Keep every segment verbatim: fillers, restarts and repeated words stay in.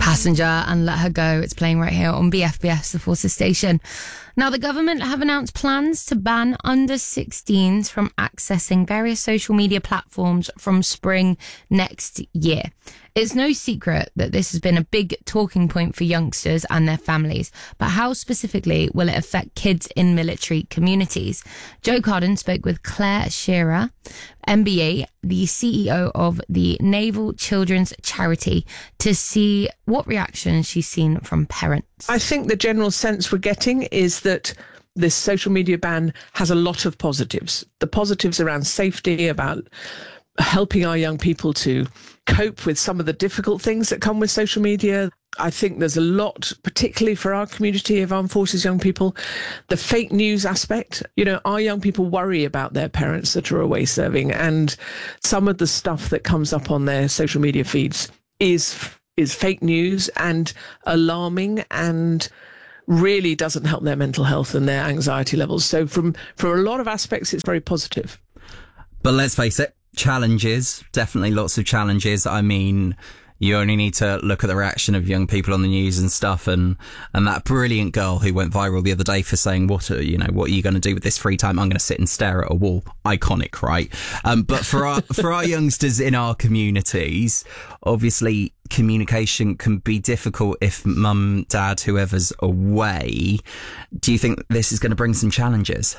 Passenger and Let Her Go. It's playing right here on B F B S, the Forces station. Now, the government have announced plans to ban under sixteens from accessing various social media platforms from spring next year. It's no secret that this has been a big talking point for youngsters and their families, but how specifically will it affect kids in military communities? Joe Carden spoke with Claire Shearer, M B A, the C E O of the Naval Children's Charity, to see what reactions she's seen from parents. I think the general sense we're getting is that this social media ban has a lot of positives. The positives around safety, about helping our young people to cope with some of the difficult things that come with social media. I think there's a lot, particularly for our community of armed forces young people, the fake news aspect. You know, our young people worry about their parents that are away serving, and some of the stuff that comes up on their social media feeds is is fake news and alarming, and really doesn't help their mental health and their anxiety levels. So from, from a lot of aspects, it's very positive. But let's face it, challenges, definitely lots of challenges. I mean, you only need to look at the reaction of young people on the news and stuff, and and that brilliant girl who went viral the other day for saying, what are, you know, what are you going to do with this free time? I'm going to sit and stare at a wall. Iconic, right? Um, but for our for our youngsters in our communities, obviously communication can be difficult if mum, dad, whoever's away. Do you think this is going to bring some challenges?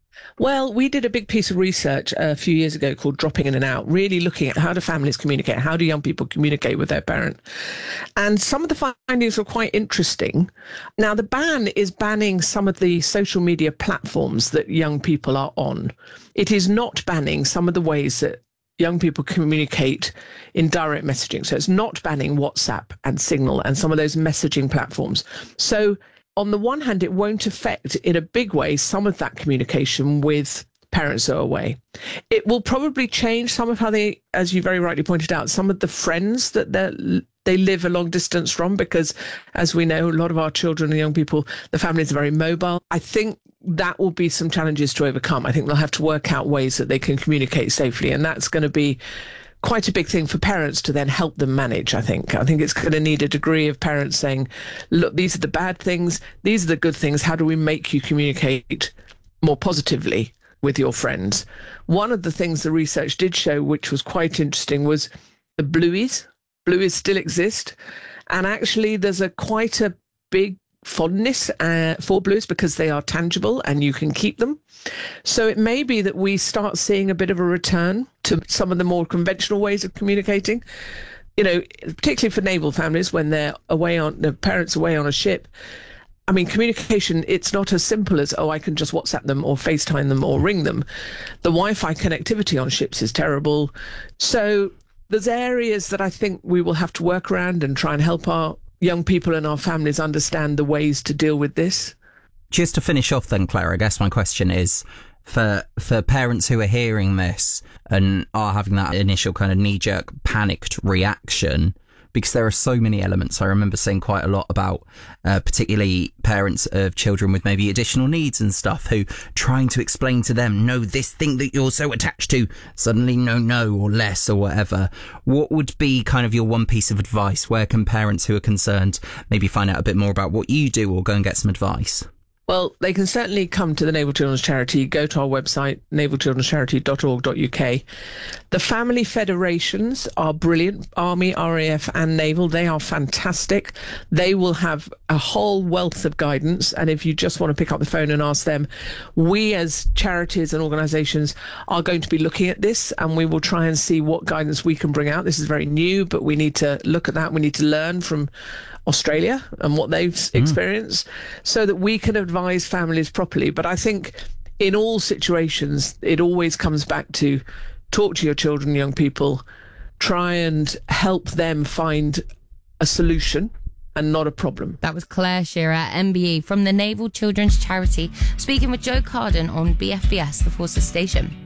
Well, we did a big piece of research a few years ago called Dropping In and Out, really looking at how do families communicate, how do young people communicate with their parent. And some of the findings were quite interesting. Now, the ban is banning some of the social media platforms that young people are on. It is not banning some of the ways that young people communicate in direct messaging. So it's not banning WhatsApp and Signal and some of those messaging platforms. So on the one hand, it won't affect in a big way some of that communication with parents who are away. It will probably change some of how they, as you very rightly pointed out, some of the friends that they live a long distance from, because as we know, a lot of our children and young people, the families are very mobile. I think that will be some challenges to overcome. I think they'll have to work out ways that they can communicate safely, and that's going to be quite a big thing for parents to then help them manage, I think. I think it's going to need a degree of parents saying, look, these are the bad things, these are the good things, how do we make you communicate more positively with your friends? One of the things the research did show, which was quite interesting, was the blueies. Blueies still exist, and actually there's a quite a big fondness uh, for blues because they are tangible and you can keep them. So it may be that we start seeing a bit of a return to some of the more conventional ways of communicating. You know, particularly for naval families when they're away on, the parents away on a ship. I mean, communication, it's not as simple as, oh, I can just WhatsApp them or FaceTime them or ring them. The Wi-Fi connectivity on ships is terrible. So there's areas that I think we will have to work around and try and help our young people and our families understand the ways to deal with this. Just to finish off then, Claire, I guess my question is, for for parents who are hearing this and are having that initial kind of knee-jerk panicked reaction, because there are so many elements. I remember seeing quite a lot about uh, particularly parents of children with maybe additional needs and stuff who trying to explain to them, no, this thing that you're so attached to, suddenly no, no, or less or whatever. What would be kind of your one piece of advice? Where can parents who are concerned maybe find out a bit more about what you do or go and get some advice? Well, they can certainly come to the Naval Children's Charity, go to our website, naval children's charity dot org dot U K. The family federations are brilliant, Army, R A F and Naval. They are fantastic. They will have a whole wealth of guidance. And if you just want to pick up the phone and ask them, we as charities and organisations are going to be looking at this, and we will try and see what guidance we can bring out. This is very new, but we need to look at that. We need to learn from Australia and what they've mm. experienced so that we can advise families properly. But I think in all situations, it always comes back to talk to your children, young people, try and help them find a solution and not a problem. That was Claire Shearer, M B E from the Naval Children's Charity, speaking with Joe Carden on B F B S, the Forces station.